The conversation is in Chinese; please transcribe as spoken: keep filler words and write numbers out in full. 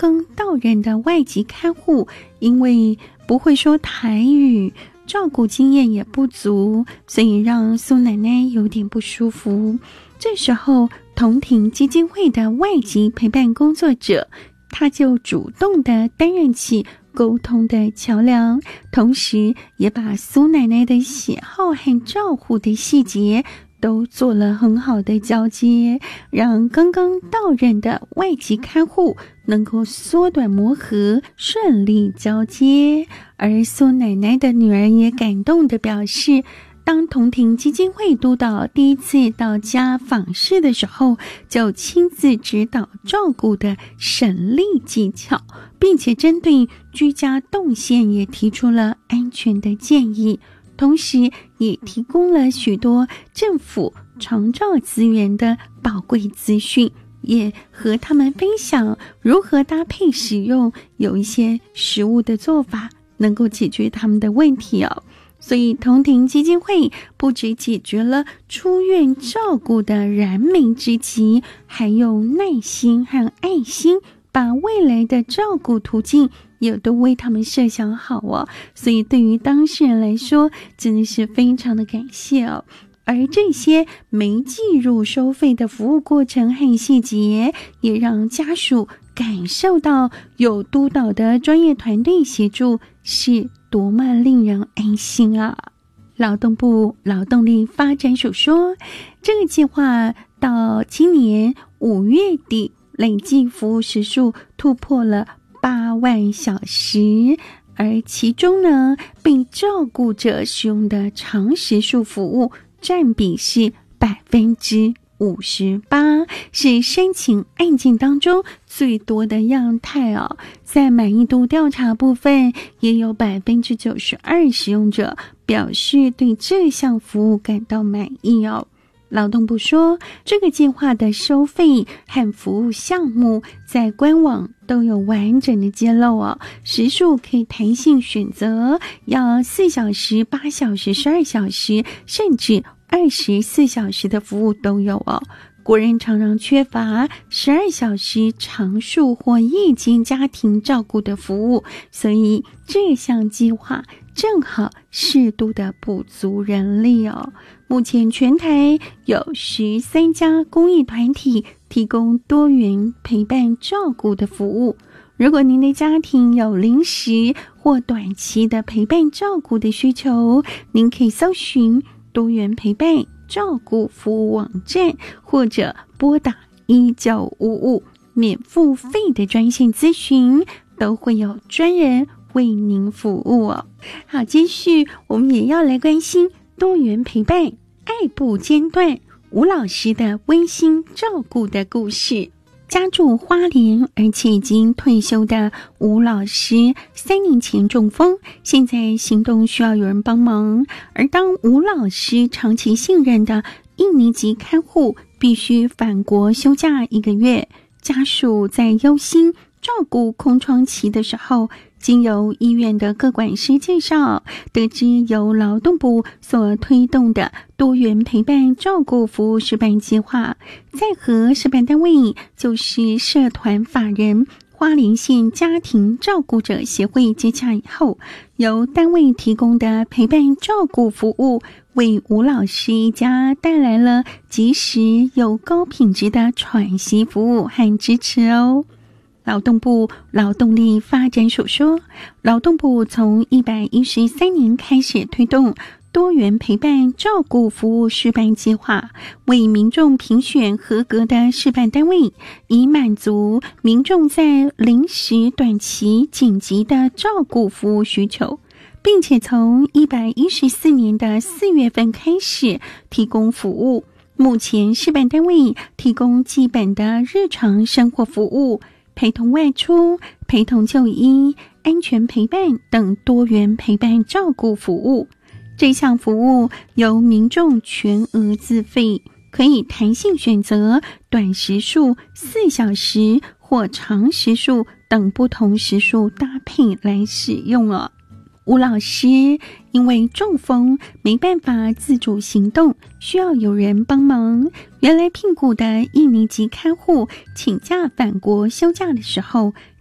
刚到任的外籍看护，因为不会说台语，照顾经验也不足，所以让苏奶奶有点不舒服。这时候同庭基金会的外籍陪伴工作者，他就主动的担任起沟通的桥梁，同时也把苏奶奶的喜好和照护的细节都做了很好的交接，让刚刚到任的外籍看护能够缩短磨合，顺利交接。而苏奶奶的女儿也感动地表示，当同庭基金会督导第一次到家访视的时候，就亲自指导照顾的省力技巧，并且针对居家动线也提出了安全的建议，同时也提供了许多政府长照资源的宝贵资讯，也和他们分享如何搭配使用，有一些实务的做法能够解决他们的问题哦。所以同庭基金会不只解决了出院照顾的燃眉之急，还用耐心和爱心把未来的照顾途径也都为他们设想好哦。所以对于当事人来说，真的是非常的感谢哦。而这些没计入收费的服务过程和细节，也让家属感受到有督导的专业团队协助是多么令人安心啊！劳动部劳动力发展署说，这个计划到今年五月底累计服务时数突破了八万小时，而其中呢，被照顾者使用的长时数服务占比是百分之五十八，是申请案件当中最多的样态哦。在满意度调查部分，也有百分之九十二使用者表示对这项服务感到满意哦。劳动部说，这个计划的收费和服务项目在官网都有完整的揭露哦，时数可以弹性选择，要四小时、八小时、十二小时，甚至二十四小时的服务都有哦。国人常常缺乏十二小时长数或夜间家庭照顾的服务，所以这项计划正好适度的补足人力哦。目前全台有十三家公益团体提供多元陪伴照顾的服务。如果您的家庭有临时或短期的陪伴照顾的需求，您可以搜寻多元陪伴照顾服务网站，或者拨打一九五五免付费的专线咨询，都会有专人为您服务哦。好，继续我们也要来关心多元陪伴爱不间断吴老师的温馨照顾的故事。家住花莲而且已经退休的吴老师，三年前中风，现在行动需要有人帮忙。而当吴老师长期信任的印尼籍看护必须返国休假一个月，家属在忧心照顾空窗期的时候，经由医院的各管师介绍，得知由劳动部所推动的多元陪伴照顾服务示范计划，在和示范单位就是社团法人花莲县家庭照顾者协会接洽以后，由单位提供的陪伴照顾服务，为吴老师一家带来了及时又高品质的喘息服务和支持哦。劳动部劳动力发展署说，劳动部从一百一十三年开始推动多元陪伴照顾服务示范计划，为民众评选合格的示范单位，以满足民众在临时、短期、紧急的照顾服务需求，并且从一百一十四年的四月份开始提供服务。目前示范单位提供基本的日常生活服务，陪同外出、陪同就医、安全陪伴等多元陪伴照顾服务。这项服务由民众全额自费，可以弹性选择短时数、四小时或长时数等不同时数搭配来使用哦。吴老师因为中风没办法自主行动，需要有人帮忙。原来聘雇的印尼籍看护请假返国休假的时候，